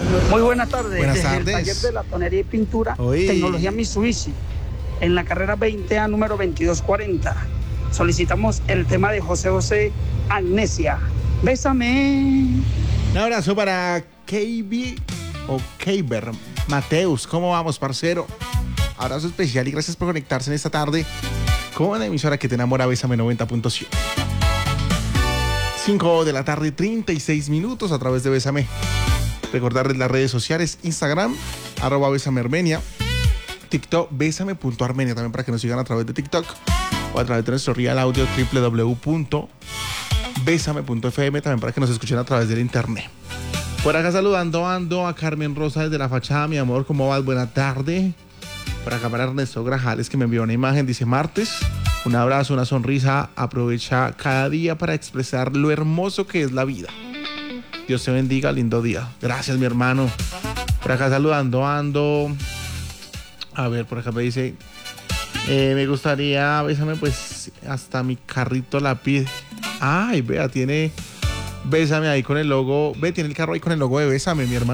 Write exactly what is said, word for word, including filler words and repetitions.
Muy buenas tardes. Buenas Desde tardes. el taller de latonería y pintura, Uy. Tecnología Mitsubishi, en la carrera veinte A número veintidós cuarenta. Solicitamos el tema de José José, Amnesia. Bésame. Un abrazo para K B o Keiber Mateus. ¿Cómo vamos, parcero? Abrazo especial y gracias por conectarse en esta tarde con la emisora que te enamora, Bésame noventa punto siete. cinco de la tarde, treinta y seis minutos a través de Bésame. Recordarles las redes sociales: Instagram, arroba Bésame Armenia, TikTok, bésame punto armenia, también para que nos sigan a través de TikTok o a través de nuestro real audio doble u doble u doble u punto bésame punto efe eme, también para que nos escuchen a través del internet. Por acá saludando ando a Carmen Rosa desde la fachada. Mi amor, ¿cómo vas? Buena tarde. Por acá para Ernesto Grajales, que me envió una imagen, dice: martes, un abrazo, una sonrisa, aprovecha cada día para expresar lo hermoso que es la vida. Dios te bendiga, lindo día. Gracias, mi hermano. Por acá saludando ando. A ver, por acá me dice: eh, me gustaría, bésame, pues hasta mi carrito la pide. Ay, vea, tiene Bésame ahí con el logo. Ve, tiene el carro ahí con el logo de Bésame, mi hermano.